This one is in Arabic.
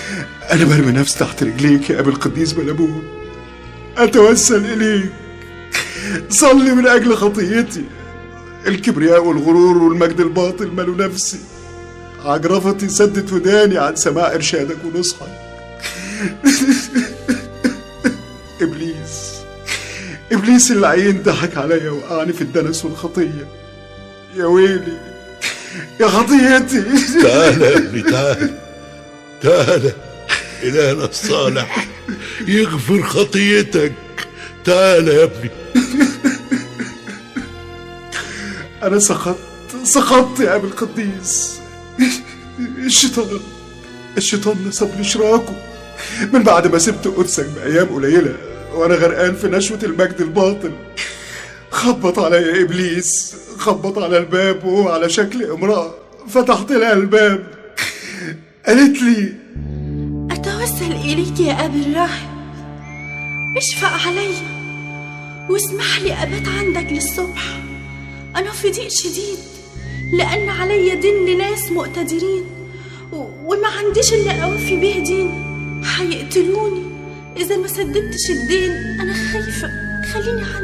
أنا برمي نفسي تحت رجليك يا أبي القديس بلبون، أتوسل إليك. صلي من أجل خطيتي، الكبرياء والغرور والمجد الباطل ملوا نفسي، عجرفتي سدت وداني عن سماع إرشادك ونصحك. إبليس اللعين ضحك عليا وقعني في الدنس والخطية. يا ويلي يا خطيتي. تعال يا ابني، تعال إلهنا الصالح يغفر خطيتك. تعال يا ابني. أنا سقطت يا أبي القديس. الشيطان نصب لي شراكه من بعد ما سبت قدسك بأيام قليلة وأنا غرقان في نشوة المجد الباطل. خبط عليا إبليس، خبط على الباب وهو على شكل امرأة. فتحت لها الباب، قالت لي: أتوسل إليك يا أبي الراحب، اشفق علي واسمح لي أبات عندك للصبح. أنا في ضيق شديد لأن علي دين لناس مقتدرين وما عنديش اللي أوفي به دين. هيقتلوني إذا ما سددتش الدين. أنا خايفة، خليني عندك.